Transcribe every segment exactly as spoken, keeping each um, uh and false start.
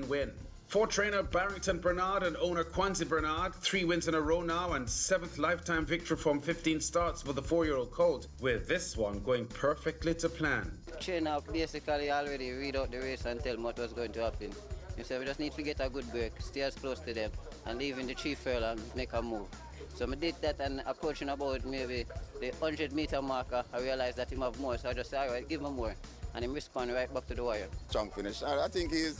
ten win. For trainer Barrington Bernard and owner Quincy Bernard, three wins in a row now and seventh lifetime victory from fifteen starts for the four-year-old colt, with this one going perfectly to plan. Trainer basically already read out the race and tell me what was going to happen. He said we just need to get a good break, stay as close to them, and leave in the chief furlong and make a move. So I did that and approaching about maybe the one hundred meter marker, I realized that he have more, so I just said, all right, give him more. And he responded right back to the wire. Strong finish. I think he's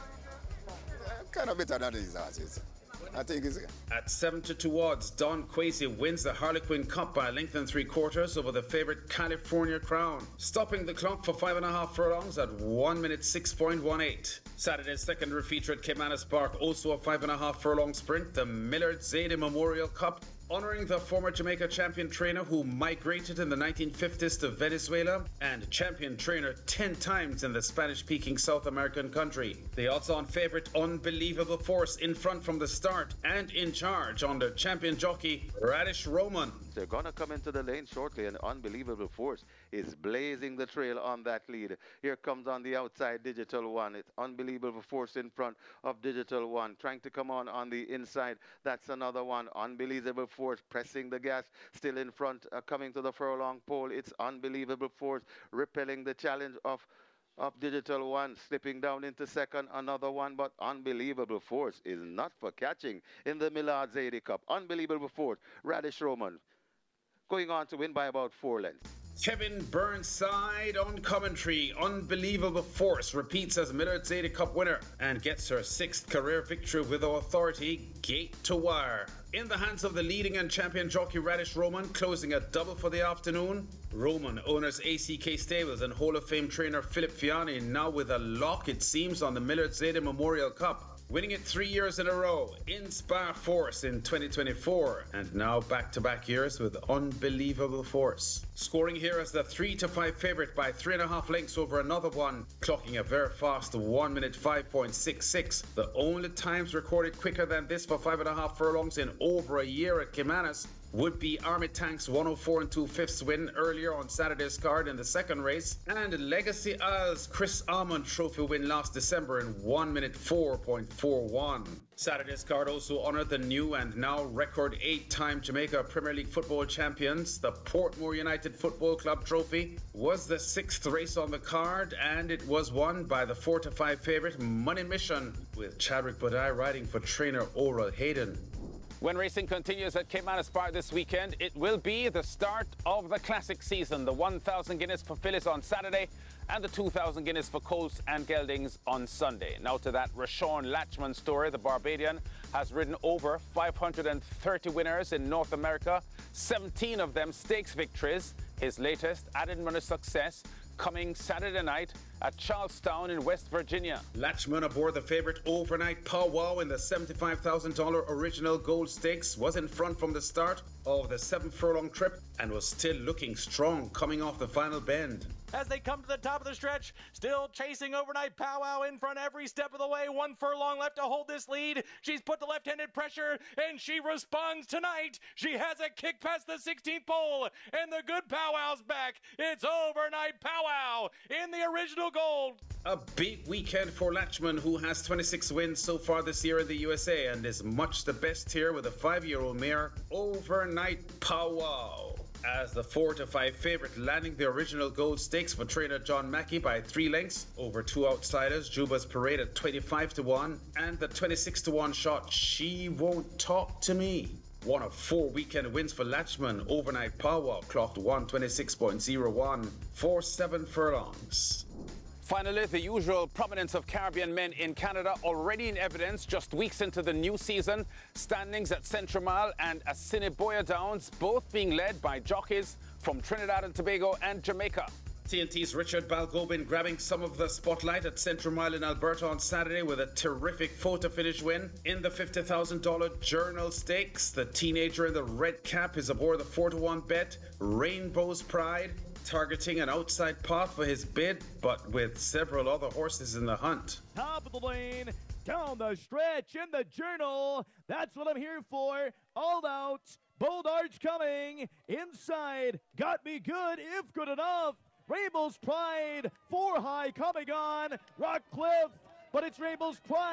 kind of better than these horses. I think he's... At seven to two odds, Don Quasey wins the Harlequin Cup by a length and three quarters over the favourite California Crown, stopping the clock for five and a half furlongs at one minute six point one eight. Saturday's secondary feature at Caymanas Park, also a five and a half furlong sprint, the Millard Zaidi Memorial Cup, honouring the former Jamaica champion trainer who migrated in the nineteen fifties to Venezuela and champion trainer ten times in the Spanish-speaking South American country. The odds-on favourite Unbelievable Force in front from the start and in charge under champion jockey Radish Roman. They're going to come into the lane shortly, and Unbelievable Force is blazing the trail on that lead. Here comes on the outside Digital One. It's Unbelievable Force in front of Digital One, trying to come on on the inside. That's another one. Unbelievable Force pressing the gas, still in front, uh, coming to the furlong pole. It's Unbelievable Force repelling the challenge of of Digital One, slipping down into second, another one, but Unbelievable Force is not for catching in the Millard Zaidi Cup. Unbelievable Force, Radish Roman, going on to win by about four lengths. Kevin Burnside on commentary. Unbelievable Force repeats as Millard Zaidi Cup winner and gets her sixth career victory with authority, gate to wire. In the hands of the leading and champion jockey Radish Roman, closing a double for the afternoon. Roman, owners A C K Stables and Hall of Fame trainer Philip Fiani, now with a lock it seems on the Millard Zaidi Memorial Cup. Winning it three years in a row, Inspire Force in twenty twenty-four, and now back-to-back years with Unbelievable Force. Scoring here as the three to five favourite by three and a half lengths over another one, clocking a very fast one minute five point six six. The only times recorded quicker than this for five and a half furlongs in over a year at Caymanas would be Army Tank's one oh four and two fifths win earlier on Saturday's card in the second race, and Legacy Al's Chris Almond Trophy win last December in one minute four point four one. Saturday's card also honoured the new and now record eight-time Jamaica Premier League football champions. The Portmore United Football Club Trophy was the sixth race on the card, and it was won by the four to five favourite Money Mission, with Chadwick Bodai riding for trainer Oral Hayden. When racing continues at Caymanas Park this weekend, it will be the start of the classic season. The one thousand Guinness for fillies on Saturday and the two thousand Guinness for colts and geldings on Sunday. Now to that Rashawn Latchman story. The Barbadian has ridden over five hundred thirty winners in North America, seventeen of them stakes victories. His latest added runner success coming Saturday night at Charlestown in West Virginia. Latchman aboard the favourite Overnight Powwow in the seventy-five thousand dollars Original Gold Stakes was in front from the start of the seven furlong trip and was still looking strong coming off the final bend. As they come to the top of the stretch, still chasing Overnight Powwow in front every step of the way. One furlong left to hold this lead. She's put the left-handed pressure, and she responds tonight. She has a kick past the sixteenth pole, and the good Powwow's back. It's Overnight Powwow in the Original Gold. A big weekend for Latchman, who has twenty-six wins so far this year in the U S A and is much the best here with a five-year-old mare, Overnight Powwow, as the four to five favourite, landing the Original Gold Stakes for trainer John Mackey by three lengths over two outsiders, Juba's Parade at twenty-five to one and the twenty-six to one shot She Won't Talk to Me. One of four weekend wins for Latchman, Overnight Powwow clocked one twenty-six point oh one for seven furlongs. Finally, the usual prominence of Caribbean men in Canada already in evidence just weeks into the new season. Standings at Central and Assiniboia Downs, both being led by jockeys from Trinidad and Tobago and Jamaica. T N T's Richard Balgobin grabbing some of the spotlight at Central Mile in Alberta on Saturday with a terrific photo finish win in the fifty thousand dollars Journal Stakes. The teenager in the red cap is aboard the four to one bet, Rainbow's Pride, targeting an outside path for his bid, but with several other horses in the hunt. Top of the lane, down the stretch in the Journal. That's what I'm here for. All out, Bold Arch coming inside. Got me good, if good enough. Rainbow's Pride, four high coming on. Rockcliffe, but it's Rainbow's Pride.